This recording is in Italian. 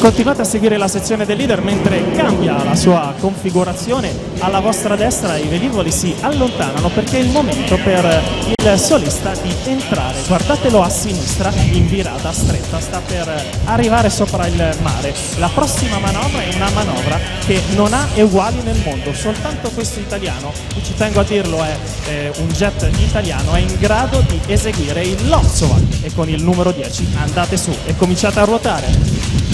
Continuate a seguire la sezione del leader mentre cambia la sua configurazione. Alla vostra destra i velivoli si allontanano perché è il momento per il solista di entrare. Guardatelo a sinistra in virata stretta, sta per arrivare sopra il mare. La prossima manovra è una manovra che non ha uguali nel mondo, soltanto questo italiano, ci tengo a dirlo, è un jet italiano, è in grado di eseguire il Lotsoval e con il numero 10 andate su e cominciate a ruotare.